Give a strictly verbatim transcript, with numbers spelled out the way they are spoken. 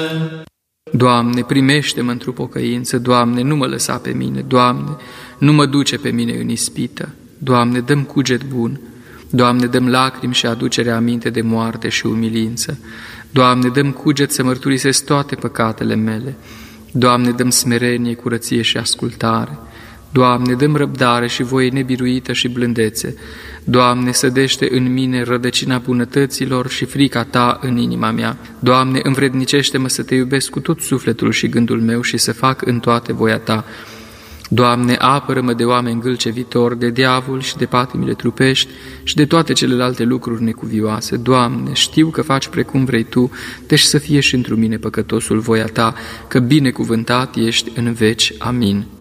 Doamne, primește-mă într-o pocăință, Doamne, nu mă lăsa pe mine, Doamne, nu mă duce pe mine în ispită, Doamne, dă-mi cuget bun, Doamne, dă-mi lacrimi și aducere aminte de moarte și umilință, Doamne, dă-mi cuget să mărturisesc toate păcatele mele, Doamne, dă-mi smerenie, curăție și ascultare, Doamne, dă-mi răbdare și voie nebiruită și blândețe, Doamne, sădește în mine rădăcina bunătăților și frica Ta în inima mea. Doamne, învrednicește-mă să Te iubesc cu tot sufletul și gândul meu și să fac în toate voia Ta. Doamne, apără-mă de oameni gâlcevitori, de diavol și de patimile trupești și de toate celelalte lucruri necuvioase. Doamne, știu că faci precum vrei Tu, deci să fie și întru mine păcătosul voia Ta, că binecuvântat ești în veci. Amin.